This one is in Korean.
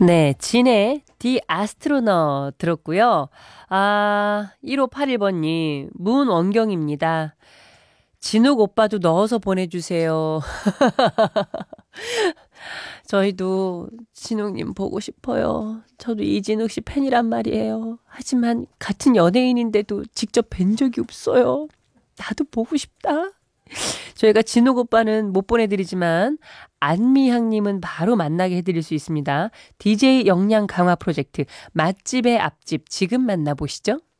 네, 진의 디 아스트로너 들었고요. 1581번님, 문원경입니다. 진욱 오빠도 넣어서 보내주세요. 저희도 진욱님 보고 싶어요. 저도 이진욱 씨 팬이란 말이에요. 하지만 같은 연예인인데도 직접 뵌 적이 없어요. 나도 보고 싶다. 저희가 진욱 오빠는 못 보내드리지만 안미향님은 바로 만나게 해드릴 수 있습니다. DJ 역량 강화 프로젝트 맛집의 앞집 지금 만나보시죠.